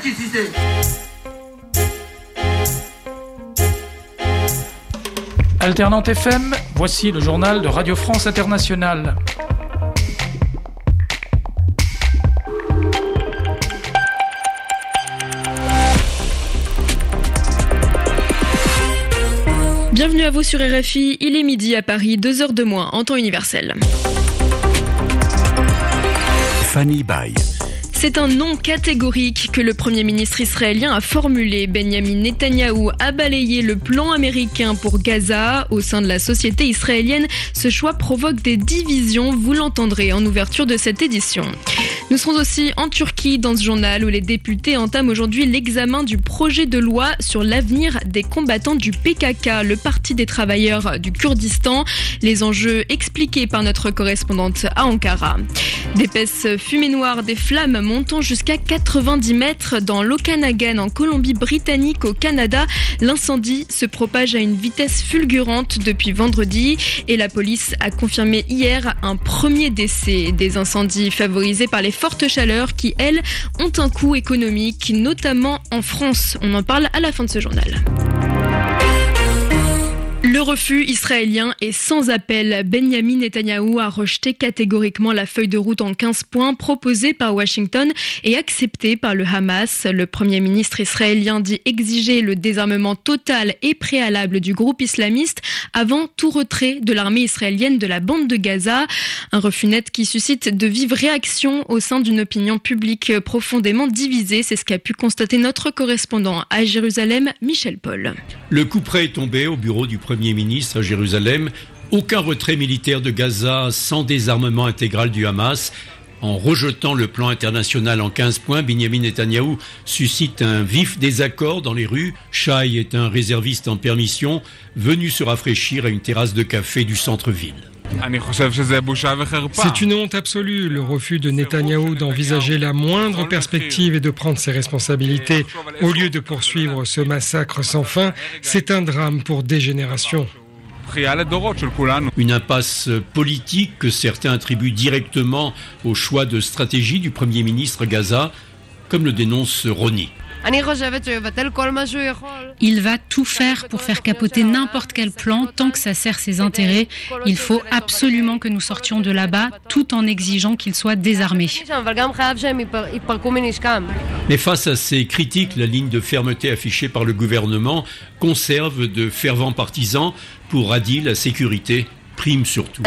l'électricité. Alternante FM, voici le journal de Radio France Internationale. Bienvenue à vous sur RFI, il est midi à Paris, 2h de moins en temps universel. Fanny Baye. C'est un non catégorique que le Premier ministre israélien a formulé. Benjamin Netanyahou a balayé le plan américain pour Gaza. Au sein de la société israélienne, ce choix provoque des divisions, vous l'entendrez en ouverture de cette édition. Nous serons aussi en Turquie dans ce journal où les députés entament aujourd'hui l'examen du projet de loi sur l'avenir des combattants du PKK, le Parti des travailleurs du Kurdistan. Les enjeux expliqués par notre correspondante à Ankara. D'épaisses fumées noires, des flammes montant jusqu'à 90 mètres dans l'Okanagan en Colombie-Britannique au Canada. L'incendie se propage à une vitesse fulgurante depuis vendredi et la police a confirmé hier un premier décès. Des incendies favorisés par les fortes chaleurs qui, elles, ont un coût économique, notamment en France. On en parle à la fin de ce journal. Le refus israélien est sans appel. Benjamin Netanyahou a rejeté catégoriquement la feuille de route en 15 points proposée par Washington et acceptée par le Hamas. Le Premier ministre israélien dit exiger le désarmement total et préalable du groupe islamiste avant tout retrait de l'armée israélienne de la bande de Gaza. Un refus net qui suscite de vives réactions au sein d'une opinion publique profondément divisée. C'est ce qu'a pu constater notre correspondant à Jérusalem, Michel Paul. Le couperet est tombé au bureau du Premier ministre à Jérusalem. Aucun retrait militaire de Gaza sans désarmement intégral du Hamas. En rejetant le plan international en 15 points, Benjamin Netanyahou suscite un vif désaccord dans les rues. Shai est un réserviste en permission venu se rafraîchir à une terrasse de café du centre-ville. C'est une honte absolue, le refus de Netanyahou d'envisager la moindre perspective et de prendre ses responsabilités. Au lieu de poursuivre ce massacre sans fin, c'est un drame pour des générations. Une impasse politique que certains attribuent directement au choix de stratégie du Premier ministre Gaza, comme le dénonce Roni. Il va tout faire pour faire capoter n'importe quel plan tant que ça sert ses intérêts. Il faut absolument que nous sortions de là-bas tout en exigeant qu'il soit désarmé. Mais face à ces critiques, la ligne de fermeté affichée par le gouvernement conserve de fervents partisans. Pour Adi, la sécurité prime surtout.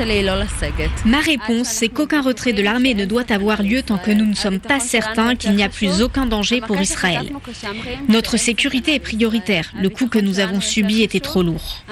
Ma réponse, c'est qu'aucun retrait de l'armée ne doit avoir lieu tant que nous ne sommes pas certains qu'il n'y a plus aucun danger pour Israël. Notre sécurité est prioritaire. Le coup que nous avons subi était trop lourd.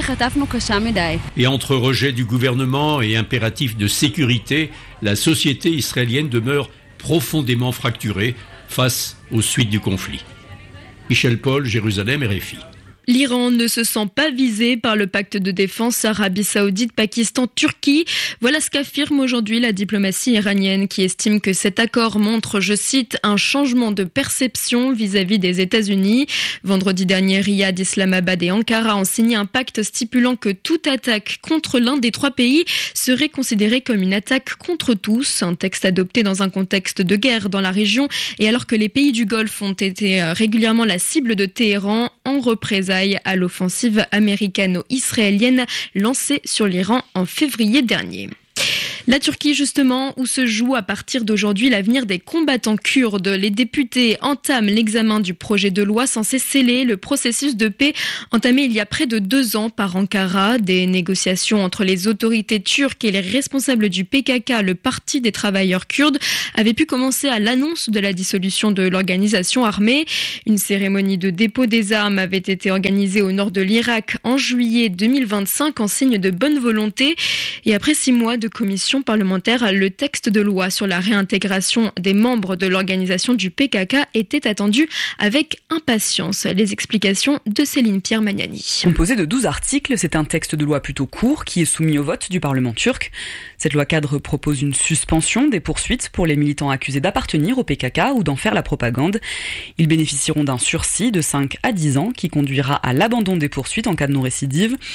Et entre rejet du gouvernement et impératif de sécurité, la société israélienne demeure profondément fracturée face aux suites du conflit. Michel Paul, Jérusalem, RFI. L'Iran ne se sent pas visé par le pacte de défense Arabie Saoudite, Pakistan, Turquie. Voilà ce qu'affirme aujourd'hui la diplomatie iranienne qui estime que cet accord montre, je cite, un changement de perception vis-à-vis des États-Unis. Vendredi dernier, Riyad, Islamabad et Ankara ont signé un pacte stipulant que toute attaque contre l'un des trois pays serait considérée comme une attaque contre tous. Un texte adopté dans un contexte de guerre dans la région et alors que les pays du Golfe ont été régulièrement la cible de Téhéran en représailles à l'offensive américano-israélienne lancée sur l'Iran en février dernier. La Turquie, justement, où se joue à partir d'aujourd'hui l'avenir des combattants kurdes. Les députés entament l'examen du projet de loi censé sceller le processus de paix entamé il y a près de 2 ans par Ankara. Des négociations entre les autorités turques et les responsables du PKK, le Parti des travailleurs kurdes, avaient pu commencer à l'annonce de la dissolution de l'organisation armée. Une cérémonie de dépôt des armes avait été organisée au nord de l'Irak en juillet 2025 en signe de bonne volonté. Et après 6 mois de commission parlementaire, le texte de loi sur la réintégration des membres de l'organisation du PKK était attendu avec impatience. Les explications de Céline Pierre Magnani. Composé de 12 articles, c'est un texte de loi plutôt court qui est soumis au vote du Parlement turc. Cette loi cadre propose une suspension des poursuites pour les militants accusés d'appartenir au PKK ou d'en faire la propagande. Ils bénéficieront d'un sursis de 5 à 10 ans qui conduira à l'abandon des poursuites en cas de non-récidive.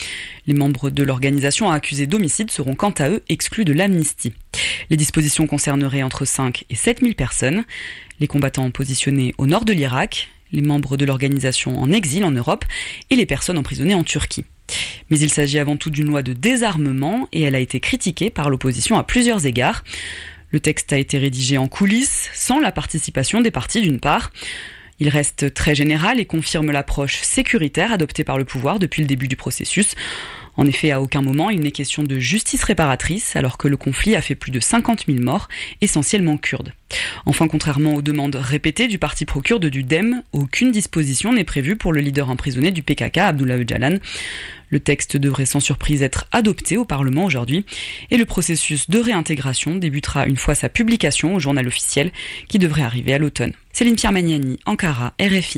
Les membres de l'organisation accusés d'homicide seront quant à eux exclus de l'amnistie. Les dispositions concerneraient entre 5 et 7 000 personnes, les combattants positionnés au nord de l'Irak, les membres de l'organisation en exil en Europe et les personnes emprisonnées en Turquie. Mais il s'agit avant tout d'une loi de désarmement et elle a été critiquée par l'opposition à plusieurs égards. Le texte a été rédigé en coulisses, sans la participation des partis d'une part. Il reste très général et confirme l'approche sécuritaire adoptée par le pouvoir depuis le début du processus. En effet, à aucun moment il n'est question de justice réparatrice, alors que le conflit a fait plus de 50 000 morts, essentiellement kurdes. Enfin, contrairement aux demandes répétées du parti pro-kurde du DEM, aucune disposition n'est prévue pour le leader emprisonné du PKK, Abdullah Öcalan. Le texte devrait sans surprise être adopté au Parlement aujourd'hui et le processus de réintégration débutera une fois sa publication au journal officiel qui devrait arriver à l'automne. Céline Pierre-Magnani, Ankara, RFI.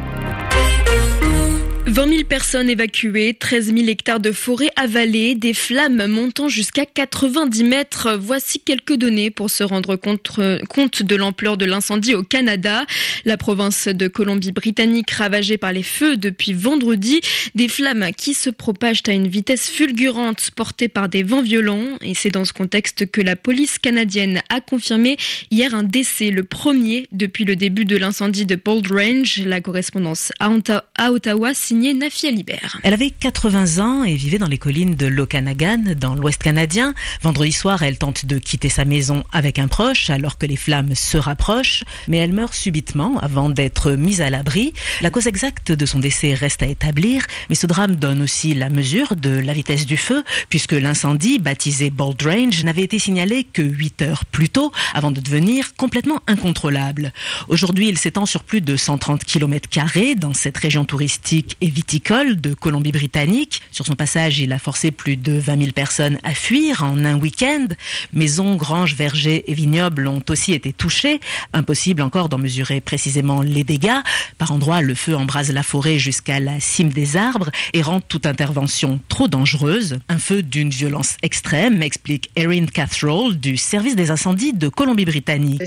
20 000 personnes évacuées, 13 000 hectares de forêt avalés, des flammes montant jusqu'à 90 mètres. Voici quelques données pour se rendre compte de l'ampleur de l'incendie au Canada. La province de Colombie-Britannique ravagée par les feux depuis vendredi. Des flammes qui se propagent à une vitesse fulgurante portées par des vents violents. Et c'est dans ce contexte que la police canadienne a confirmé hier un décès, le premier depuis le début de l'incendie de Bold Range. La correspondance à Ottawa signée Nafia Libert. Elle avait 80 ans et vivait dans les collines de l'Okanagan, dans l'Ouest canadien. Vendredi soir, elle tente de quitter sa maison avec un proche alors que les flammes se rapprochent, mais elle meurt subitement avant d'être mise à l'abri. La cause exacte de son décès reste à établir, mais ce drame donne aussi la mesure de la vitesse du feu, puisque l'incendie, baptisé Bold Range, n'avait été signalé que 8 heures plus tôt, avant de devenir complètement incontrôlable. Aujourd'hui, il s'étend sur plus de 130 km² dans cette région touristique et viticole de Colombie-Britannique. Sur son passage, il a forcé plus de 20 000 personnes à fuir en un week-end. Maisons, granges, vergers et vignobles ont aussi été touchés. Impossible encore d'en mesurer précisément les dégâts. Par endroits, le feu embrase la forêt jusqu'à la cime des arbres et rend toute intervention trop dangereuse. Un feu d'une violence extrême, explique Erin Cathrall du service des incendies de Colombie-Britannique.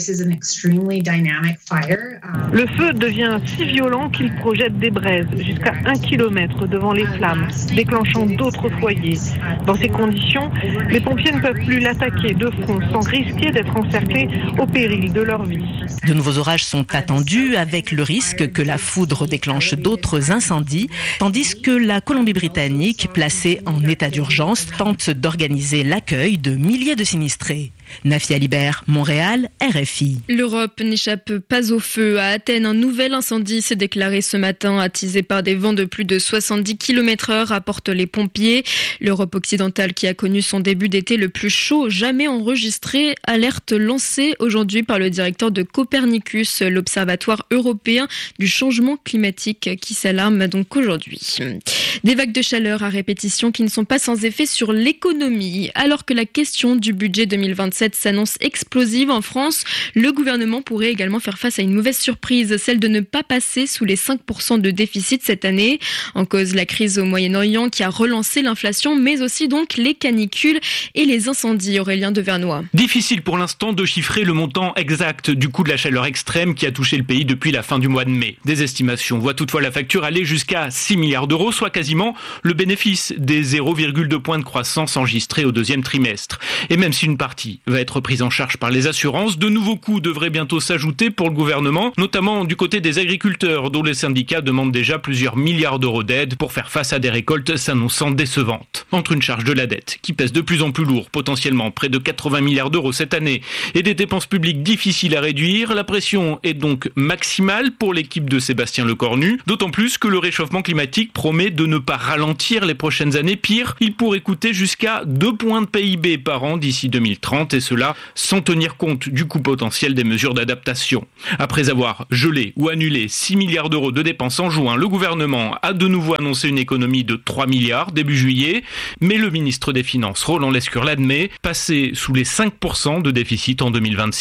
Le feu devient si violent qu'il projette des braises jusqu'à 1 kilomètre devant les flammes, déclenchant d'autres foyers. Dans ces conditions, les pompiers ne peuvent plus l'attaquer de front sans risquer d'être encerclés au péril de leur vie. De nouveaux orages sont attendus avec le risque que la foudre déclenche d'autres incendies, tandis que la Colombie-Britannique, placée en état d'urgence, tente d'organiser l'accueil de milliers de sinistrés. Nafia Libert, Montréal, RFI. L'Europe n'échappe pas au feu. À Athènes, un nouvel incendie s'est déclaré ce matin, attisé par des vents de plus de 70 km/h, rapportent les pompiers. L'Europe occidentale, qui a connu son début d'été le plus chaud jamais enregistré, alerte lancée aujourd'hui par le directeur de Copernicus, l'Observatoire européen du changement climatique, qui s'alarme donc aujourd'hui. Des vagues de chaleur à répétition qui ne sont pas sans effet sur l'économie. Alors que la question du budget 2027 s'annonce explosive en France, le gouvernement pourrait également faire face à une mauvaise surprise, celle de ne pas passer sous les 5% de déficit cette année. En cause, la crise au Moyen-Orient qui a relancé l'inflation, mais aussi donc les canicules et les incendies. Aurélien Devernois. Difficile pour l'instant de chiffrer le montant exact du coût de la chaleur extrême qui a touché le pays depuis la fin du mois de mai. Des estimations voient toutefois la facture aller jusqu'à 6 milliards d'euros, soit quasiment le bénéfice des 0,2 points de croissance enregistrés au deuxième trimestre. Et même si une partie va être prise en charge par les assurances, de nouveaux coûts devraient bientôt s'ajouter pour le gouvernement, notamment du côté des agriculteurs, dont les syndicats demandent déjà plusieurs milliards d'euros d'aide pour faire face à des récoltes s'annonçant décevantes. Entre une charge de la dette qui pèse de plus en plus lourd, potentiellement près de 80 milliards d'euros cette année, et des dépenses publiques difficiles à réduire, la pression est donc maximale pour l'équipe de Sébastien Lecornu, d'autant plus que le réchauffement climatique promet de ne pas ralentir les prochaines années. Pire, il pourrait coûter jusqu'à 2 points de PIB par an d'ici 2030, et cela sans tenir compte du coût potentiel des mesures d'adaptation. Après avoir gelé ou annulé 6 milliards d'euros de dépenses en juin, le gouvernement a de nouveau annoncé une économie de 3 milliards début juillet, mais le ministre des Finances, Roland Lescure, l'admet, passer sous les 5% de déficit en 2026,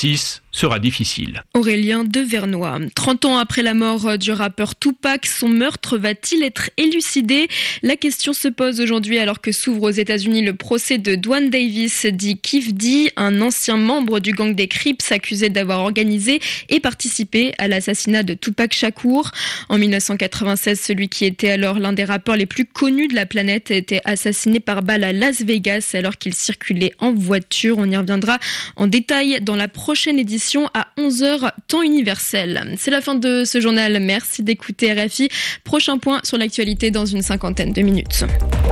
sera difficile. Aurélien de Vernois. 30 ans après la mort du rappeur Tupac, son meurtre va-t-il être élucidé ? La question se pose aujourd'hui alors que s'ouvre aux États-Unis le procès de Dwan Davis, dit Kef D, un ancien membre du gang des Crips accusé d'avoir organisé et participé à l'assassinat de Tupac Shakur. En 1996, celui qui était alors l'un des rappeurs les plus connus de la planète a été assassiné par balle à Las Vegas alors qu'il circulait en voiture. On y reviendra en détail dans la prochaine édition à 11h temps universel. C'est la fin de ce journal. Merci d'écouter RFI. Prochain point sur l'actualité dans une 50aine de minutes.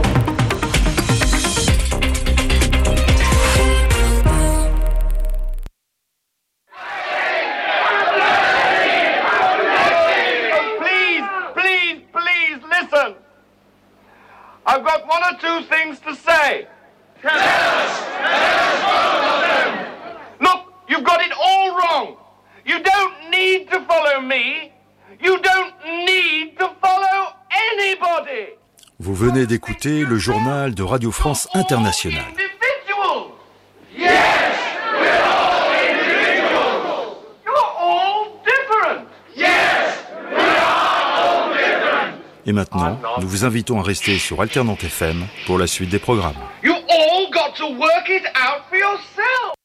Please listen. I've got one or two things to say. Tell us one of them. Look, you've got it all wrong. You don't need to follow me. You don't need to follow anybody. Vous venez d'écouter le journal de Radio France Internationale. Yes, we're all individuals. You're all different. Yes, we are all different. Et maintenant, nous vous invitons à rester sur Alternante FM pour la suite des programmes. You all got to work it out for yourself.